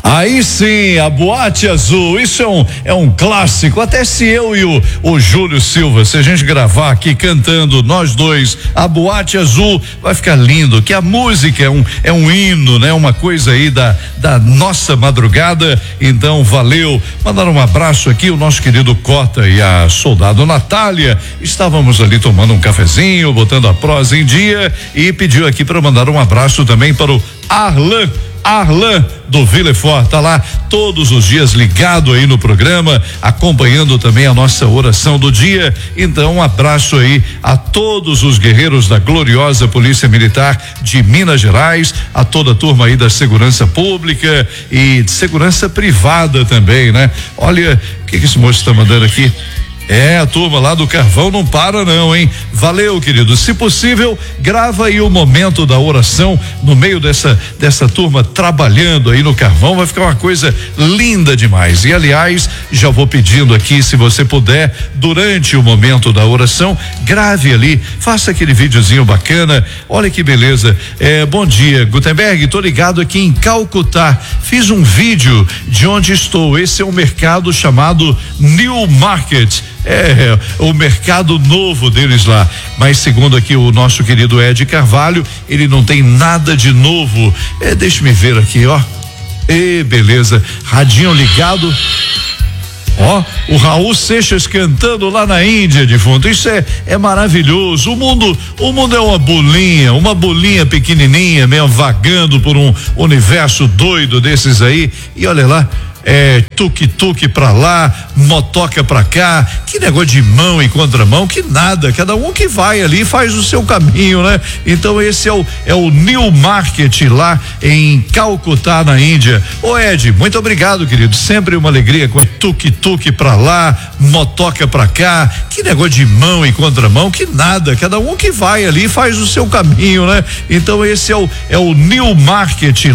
Aí sim, a Boate Azul, isso é um clássico. Até se eu e o Júlio Silva, se a gente gravar aqui cantando, nós dois, a Boate Azul, vai ficar lindo. Que a música é um hino, né? Uma coisa aí da nossa madrugada. Então, valeu. Mandar um abraço aqui, o nosso querido Cota e a soldado Natália. Estávamos ali tomando um cafezinho, botando a prosa em dia e pediu aqui para mandar um abraço também para o Arlan do Villefort, tá lá todos os dias ligado aí no programa, acompanhando também a nossa oração do dia. Então, um abraço aí a todos os guerreiros da gloriosa Polícia Militar de Minas Gerais, a toda a turma aí da segurança pública e de segurança privada também, né? Olha, o que esse moço está mandando aqui? A turma lá do Carvão não para não, hein? Valeu, querido. Se possível, grava aí o momento da oração no meio dessa turma trabalhando aí no Carvão, vai ficar uma coisa linda demais. E aliás, já vou pedindo aqui, se você puder, durante o momento da oração, grave ali, faça aquele videozinho bacana. Olha que beleza. Bom dia, Gutenberg, tô ligado aqui em Calcutá. Fiz um vídeo de onde estou. Esse é um mercado chamado New Market. O mercado novo deles lá, mas segundo aqui o nosso querido Ed Carvalho, ele não tem nada de novo. Deixa-me ver aqui, ó. Beleza, radinho ligado. Ó, o Raul Seixas cantando lá na Índia de fundo. Isso é maravilhoso. O mundo é uma bolinha pequenininha, meio vagando por um universo doido desses aí. E olha lá, tuk-tuk pra lá, motoca pra cá, que negócio de mão e contramão, que nada, cada um que vai ali faz o seu caminho, né? Então esse é o New Market lá em Calcutá, na Índia. Ô Ed, muito obrigado, querido, sempre uma alegria com tuk-tuk pra lá, motoca pra cá, que negócio de mão e contramão, que nada, cada um que vai ali faz o seu caminho, né? Então esse é o New Market